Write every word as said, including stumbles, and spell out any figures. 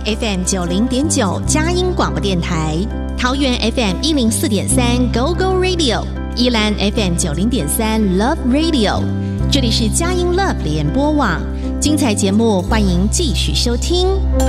F M 九零点九佳音广播电台，桃园 F M 一零四点三 Go Go Radio， 宜兰 F M 九零点三 Love Radio， 这里是佳音 Love 联播网，精彩节目欢迎继续收听。